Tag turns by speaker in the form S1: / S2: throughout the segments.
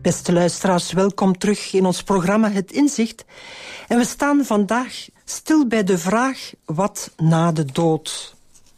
S1: Beste luisteraars, welkom terug in ons programma Het Inzicht. En we staan vandaag stil bij de vraag: wat na de dood?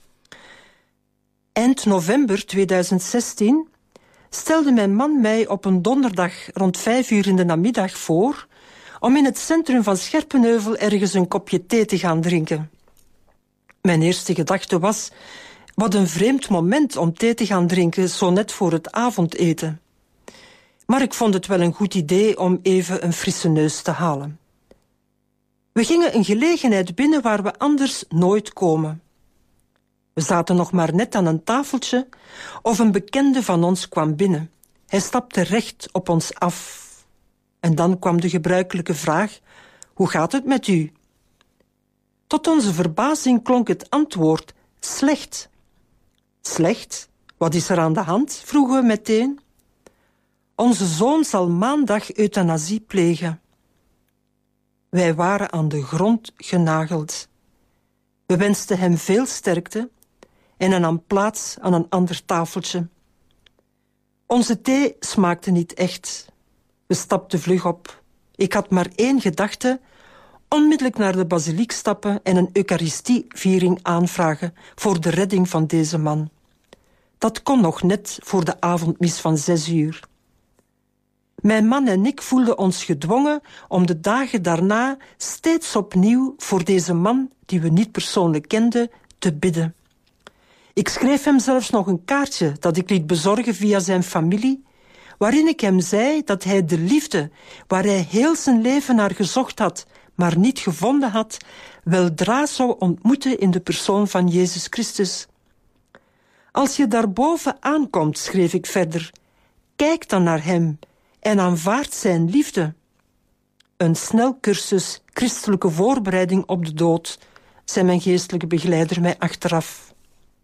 S1: Eind november 2016 stelde mijn man mij op een donderdag rond 5:00 in de namiddag voor om in het centrum van Scherpenheuvel ergens een kopje thee te gaan drinken. Mijn eerste gedachte was: wat een vreemd moment om thee te gaan drinken zo net voor het avondeten. Maar ik vond het wel een goed idee om even een frisse neus te halen. We gingen een gelegenheid binnen waar we anders nooit komen. We zaten nog maar net aan een tafeltje of een bekende van ons kwam binnen. Hij stapte recht op ons af. En dan kwam de gebruikelijke vraag: hoe gaat het met u? Tot onze verbazing klonk het antwoord: slecht. Slecht? Wat is er aan de hand? Vroegen we meteen. Onze zoon zal maandag euthanasie plegen. Wij waren aan de grond genageld. We wensten hem veel sterkte en hij nam plaats aan een ander tafeltje. Onze thee smaakte niet echt. We stapten vlug op. Ik had maar één gedachte: onmiddellijk naar de basiliek stappen en een eucharistieviering aanvragen voor de redding van deze man. Dat kon nog net voor de avondmis van 6:00. Mijn man en ik voelden ons gedwongen om de dagen daarna steeds opnieuw voor deze man, die we niet persoonlijk kenden, te bidden. Ik schreef hem zelfs nog een kaartje dat ik liet bezorgen via zijn familie, waarin ik hem zei dat hij de liefde, waar hij heel zijn leven naar gezocht had, maar niet gevonden had, weldra zou ontmoeten in de persoon van Jezus Christus. Als je daarboven aankomt, schreef ik verder, kijk dan naar hem en aanvaard zijn liefde. Een snelcursus christelijke voorbereiding op de dood, zei mijn geestelijke begeleider mij achteraf.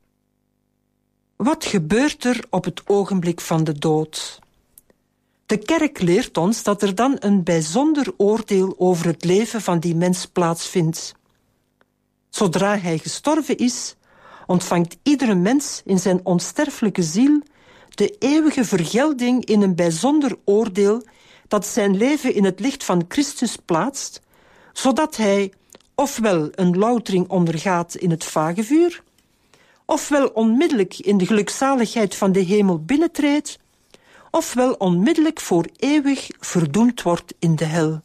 S1: Wat gebeurt er op het ogenblik van de dood? De kerk leert ons dat er dan een bijzonder oordeel over het leven van die mens plaatsvindt. Zodra hij gestorven is, ontvangt iedere mens in zijn onsterfelijke ziel de eeuwige vergelding in een bijzonder oordeel dat zijn leven in het licht van Christus plaatst, zodat hij ofwel een loutering ondergaat in het vagevuur, ofwel onmiddellijk in de gelukzaligheid van de hemel binnentreedt, ofwel onmiddellijk voor eeuwig verdoemd wordt in de hel.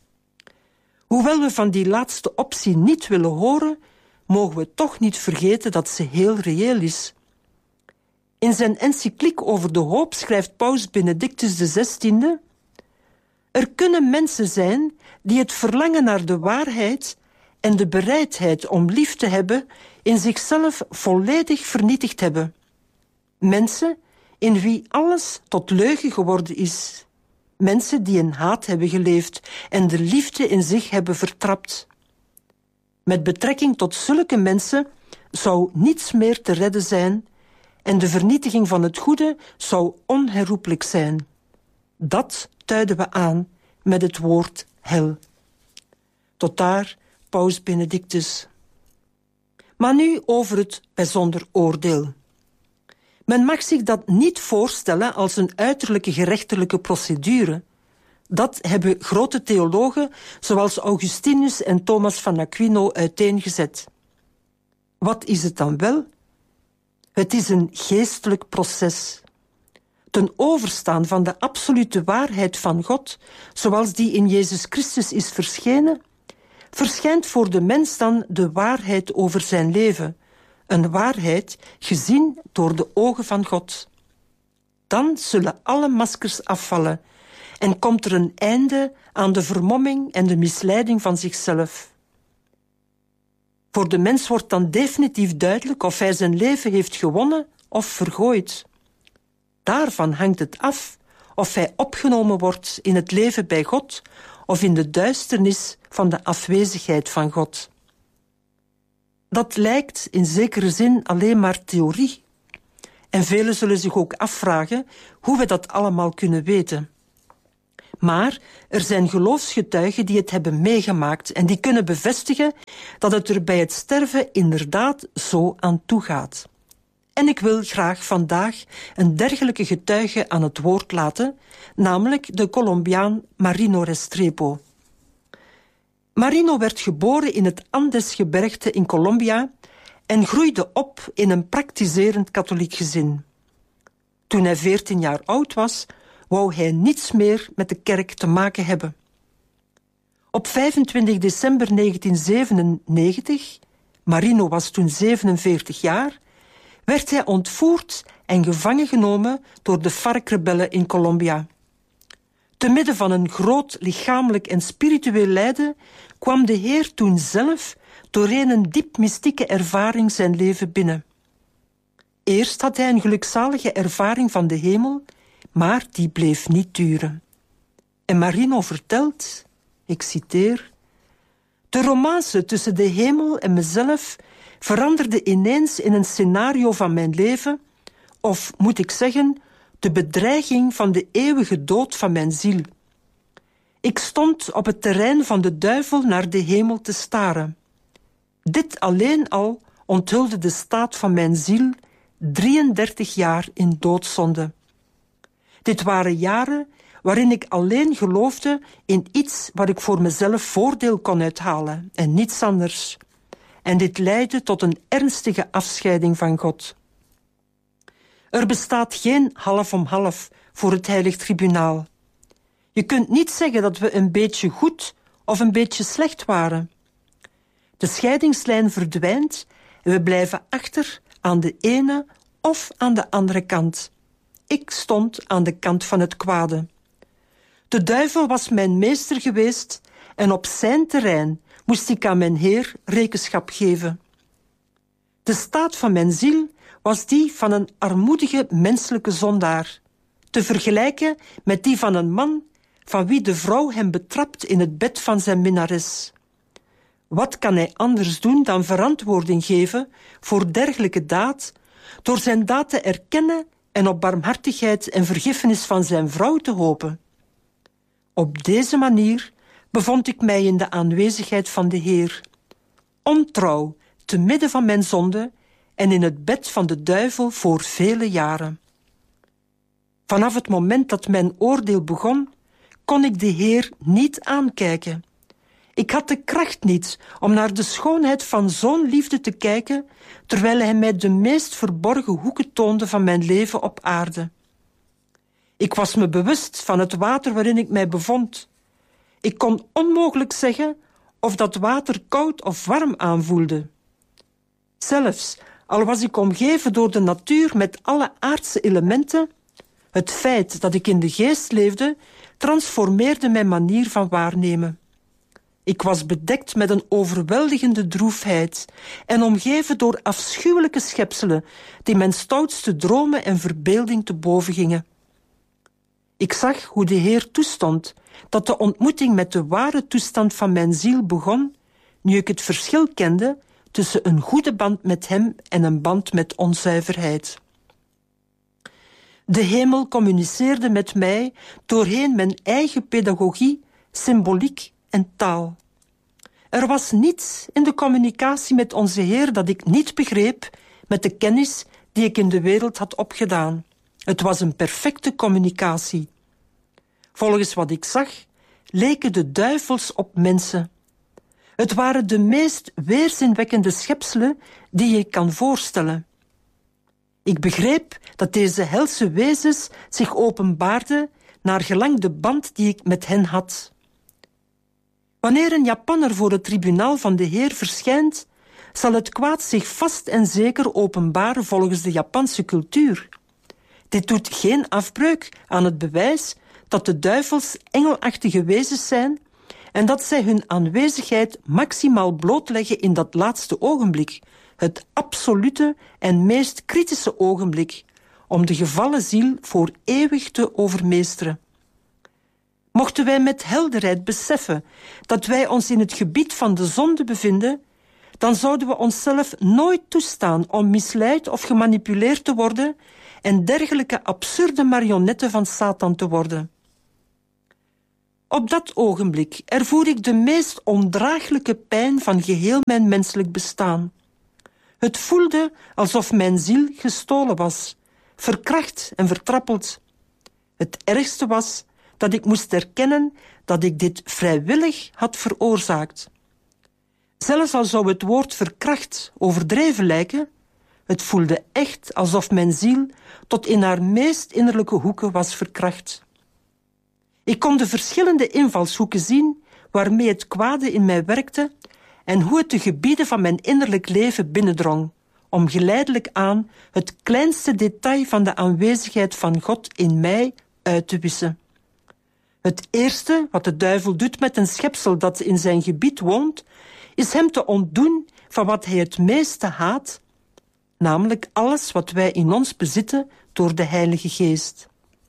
S1: Hoewel we van die laatste optie niet willen horen, mogen we toch niet vergeten dat ze heel reëel is. In zijn encycliek over de hoop schrijft Paus Benedictus XVI: er kunnen mensen zijn die het verlangen naar de waarheid en de bereidheid om lief te hebben in zichzelf volledig vernietigd hebben. Mensen in wie alles tot leugen geworden is. Mensen die in haat hebben geleefd en de liefde in zich hebben vertrapt. Met betrekking tot zulke mensen zou niets meer te redden zijn en de vernietiging van het goede zou onherroepelijk zijn. Dat duiden we aan met het woord hel. Tot daar Paus Benedictus. Maar nu over het bijzonder oordeel. Men mag zich dat niet voorstellen als een uiterlijke gerechtelijke procedure. Dat hebben grote theologen zoals Augustinus en Thomas van Aquino uiteengezet. Wat is het dan wel? Het is een geestelijk proces. Ten overstaan van de absolute waarheid van God, zoals die in Jezus Christus is verschenen, verschijnt voor de mens dan de waarheid over zijn leven, een waarheid gezien door de ogen van God. Dan zullen alle maskers afvallen en komt er een einde aan de vermomming en de misleiding van zichzelf. Voor de mens wordt dan definitief duidelijk of hij zijn leven heeft gewonnen of vergooid. Daarvan hangt het af of hij opgenomen wordt in het leven bij God of in de duisternis van de afwezigheid van God. Dat lijkt in zekere zin alleen maar theorie. En velen zullen zich ook afvragen hoe we dat allemaal kunnen weten. Maar er zijn geloofsgetuigen die het hebben meegemaakt en die kunnen bevestigen dat het er bij het sterven inderdaad zo aan toe gaat. En ik wil graag vandaag een dergelijke getuige aan het woord laten, namelijk de Colombiaan Marino Restrepo. Marino werd geboren in het Andesgebergte in Colombia en groeide op in een praktiserend katholiek gezin. Toen hij 14 jaar oud was, wou hij niets meer met de kerk te maken hebben. Op 25 december 1997, Marino was toen 47 jaar, werd hij ontvoerd en gevangen genomen door de FARC-rebellen in Colombia. Te midden van een groot lichamelijk en spiritueel lijden kwam de Heer toen zelf doorheen een diep mystieke ervaring zijn leven binnen. Eerst had hij een gelukzalige ervaring van de hemel, maar die bleef niet duren. En Marino vertelt, ik citeer: de romance tussen de hemel en mezelf veranderde ineens in een scenario van mijn leven, of moet ik zeggen, de bedreiging van de eeuwige dood van mijn ziel. Ik stond op het terrein van de duivel naar de hemel te staren. Dit alleen al onthulde de staat van mijn ziel 33 jaar in doodzonde. Dit waren jaren waarin ik alleen geloofde in iets waar ik voor mezelf voordeel kon uithalen en niets anders. En dit leidde tot een ernstige afscheiding van God. Er bestaat geen half om half voor het heilig tribunaal. Je kunt niet zeggen dat we een beetje goed of een beetje slecht waren. De scheidingslijn verdwijnt en we blijven achter aan de ene of aan de andere kant. Ik stond aan de kant van het kwade. De duivel was mijn meester geweest en op zijn terrein moest ik aan mijn Heer rekenschap geven. De staat van mijn ziel was die van een armoedige menselijke zondaar, te vergelijken met die van een man van wie de vrouw hem betrapt in het bed van zijn minnares. Wat kan hij anders doen dan verantwoording geven voor dergelijke daad, door zijn daad te erkennen en op barmhartigheid en vergiffenis van zijn vrouw te hopen? Op deze manier bevond ik mij in de aanwezigheid van de Heer, ontrouw te midden van mijn zonde en in het bed van de duivel voor vele jaren. Vanaf het moment dat mijn oordeel begon, kon ik de Heer niet aankijken. Ik had de kracht niet om naar de schoonheid van zo'n liefde te kijken, terwijl hij mij de meest verborgen hoeken toonde van mijn leven op aarde. Ik was me bewust van het water waarin ik mij bevond. Ik kon onmogelijk zeggen of dat water koud of warm aanvoelde. Zelfs al was ik omgeven door de natuur met alle aardse elementen, het feit dat ik in de geest leefde, transformeerde mijn manier van waarnemen. Ik was bedekt met een overweldigende droefheid en omgeven door afschuwelijke schepselen die mijn stoutste dromen en verbeelding te boven gingen. Ik zag hoe de Heer toestond dat de ontmoeting met de ware toestand van mijn ziel begon, nu ik het verschil kende tussen een goede band met hem en een band met onzuiverheid. De hemel communiceerde met mij doorheen mijn eigen pedagogie, symboliek en taal. Er was niets in de communicatie met onze Heer dat ik niet begreep met de kennis die ik in de wereld had opgedaan. Het was een perfecte communicatie. Volgens wat ik zag, leken de duivels op mensen. Het waren de meest weerzinwekkende schepselen die je kan voorstellen. Ik begreep dat deze helse wezens zich openbaarden naar gelang de band die ik met hen had. Wanneer een Japanner voor het tribunaal van de Heer verschijnt, zal het kwaad zich vast en zeker openbaren volgens de Japanse cultuur. Dit doet geen afbreuk aan het bewijs dat de duivels engelachtige wezens zijn en dat zij hun aanwezigheid maximaal blootleggen in dat laatste ogenblik, het absolute en meest kritische ogenblik, om de gevallen ziel voor eeuwig te overmeesteren. Mochten wij met helderheid beseffen dat wij ons in het gebied van de zonde bevinden, dan zouden we onszelf nooit toestaan om misleid of gemanipuleerd te worden en dergelijke absurde marionetten van Satan te worden. Op dat ogenblik ervoer ik de meest ondraaglijke pijn van geheel mijn menselijk bestaan. Het voelde alsof mijn ziel gestolen was, verkracht en vertrappeld. Het ergste was dat ik moest erkennen dat ik dit vrijwillig had veroorzaakt. Zelfs al zou het woord verkracht overdreven lijken, het voelde echt alsof mijn ziel tot in haar meest innerlijke hoeken was verkracht. Ik kon de verschillende invalshoeken zien waarmee het kwade in mij werkte en hoe het de gebieden van mijn innerlijk leven binnendrong, om geleidelijk aan het kleinste detail van de aanwezigheid van God in mij uit te wissen. Het eerste wat de duivel doet met een schepsel dat in zijn gebied woont, is hem te ontdoen van wat hij het meeste haat, namelijk alles wat wij in ons bezitten door de Heilige Geest.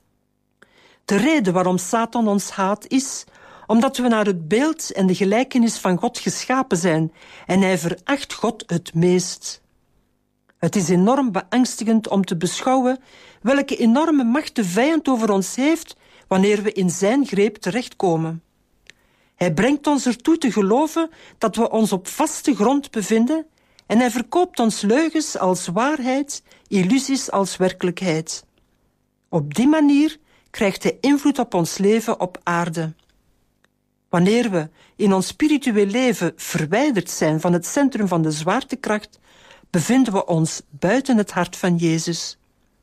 S1: De reden waarom Satan ons haat is omdat we naar het beeld en de gelijkenis van God geschapen zijn en hij veracht God het meest. Het is enorm beangstigend om te beschouwen welke enorme macht de vijand over ons heeft wanneer we in zijn greep terechtkomen. Hij brengt ons ertoe te geloven dat we ons op vaste grond bevinden en hij verkoopt ons leugens als waarheid, illusies als werkelijkheid. Op die manier krijgt hij invloed op ons leven op aarde. Wanneer we in ons spiritueel leven verwijderd zijn van het centrum van de zwaartekracht, bevinden we ons buiten het hart van Jezus.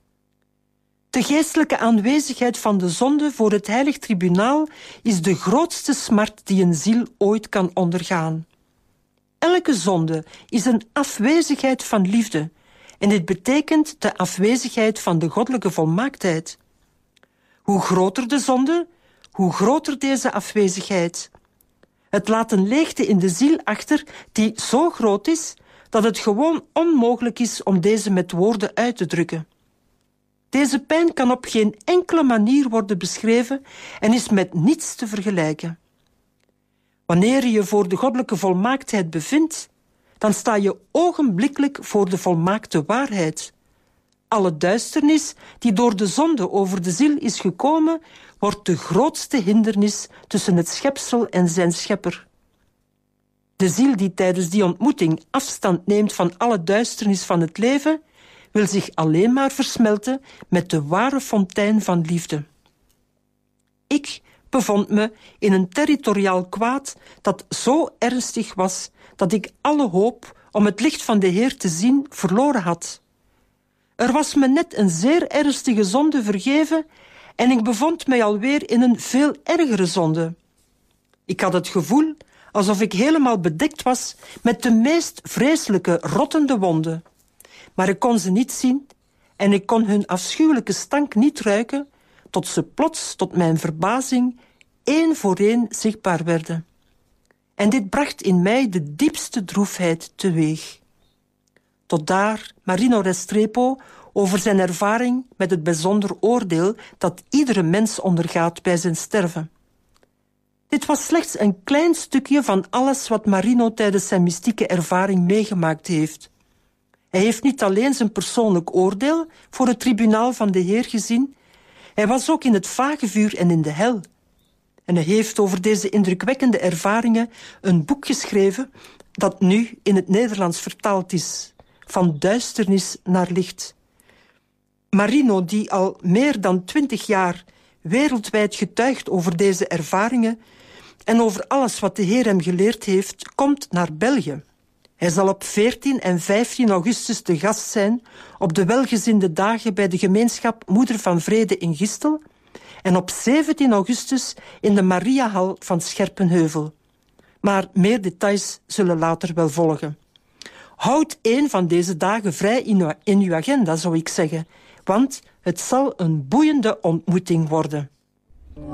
S1: De geestelijke aanwezigheid van de zonde voor het heilig tribunaal is de grootste smart die een ziel ooit kan ondergaan. Elke zonde is een afwezigheid van liefde en dit betekent de afwezigheid van de goddelijke volmaaktheid. Hoe groter de zonde, hoe groter deze afwezigheid. Het laat een leegte in de ziel achter die zo groot is dat het gewoon onmogelijk is om deze met woorden uit te drukken. Deze pijn kan op geen enkele manier worden beschreven en is met niets te vergelijken. Wanneer je je voor de goddelijke volmaaktheid bevindt, dan sta je ogenblikkelijk voor de volmaakte waarheid. Alle duisternis die door de zonde over de ziel is gekomen, wordt de grootste hindernis tussen het schepsel en zijn schepper. De ziel die tijdens die ontmoeting afstand neemt van alle duisternis van het leven, wil zich alleen maar versmelten met de ware fontein van liefde. Ik bevond me in een territoriaal kwaad dat zo ernstig was dat ik alle hoop om het licht van de Heer te zien verloren had. Er was me net een zeer ernstige zonde vergeven en ik bevond mij alweer in een veel ergere zonde. Ik had het gevoel alsof ik helemaal bedekt was met de meest vreselijke, rottende wonden. Maar ik kon ze niet zien en ik kon hun afschuwelijke stank niet ruiken, tot ze plots, tot mijn verbazing, één voor één zichtbaar werden. En dit bracht in mij de diepste droefheid teweeg. Tot daar Marino Restrepo over zijn ervaring met het bijzonder oordeel dat iedere mens ondergaat bij zijn sterven. Dit was slechts een klein stukje van alles wat Marino tijdens zijn mystieke ervaring meegemaakt heeft. Hij heeft niet alleen zijn persoonlijk oordeel voor het tribunaal van de Heer gezien, hij was ook in het vagevuur en in de hel. En hij heeft over deze indrukwekkende ervaringen een boek geschreven dat nu in het Nederlands vertaald is, Van duisternis naar licht. Marino, die al meer dan 20 jaar wereldwijd getuigt over deze ervaringen en over alles wat de Heer hem geleerd heeft, komt naar België. Hij zal op 14 en 15 augustus te gast zijn op de welgezinde dagen bij de gemeenschap Moeder van Vrede in Gistel en op 17 augustus in de Mariahal van Scherpenheuvel. Maar meer details zullen later wel volgen. Houd een van deze dagen vrij in uw agenda, zou ik zeggen, want het zal een boeiende ontmoeting worden.